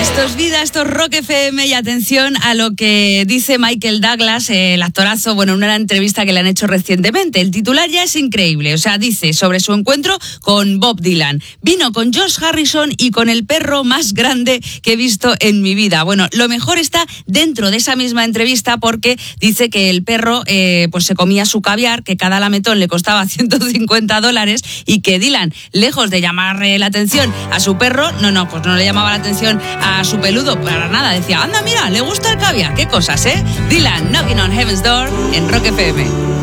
Esto es vida, esto es Rock FM y atención a lo que dice Michael Douglas, el actorazo, en una entrevista que le han hecho recientemente. El titular ya es increíble, dice sobre su encuentro con Bob Dylan. Vino con George Harrison y con el perro más grande que he visto en mi vida. Lo mejor está dentro de esa misma entrevista porque dice que el perro se comía su caviar, que cada lametón le costaba $150 y que Dylan, lejos de llamarle la atención a su perro, no le llamaba la atención a su peludo para nada. Decía, anda, mira, le gusta el caviar, qué cosas, Dylan, Knocking on Heaven's Door en Rock FM.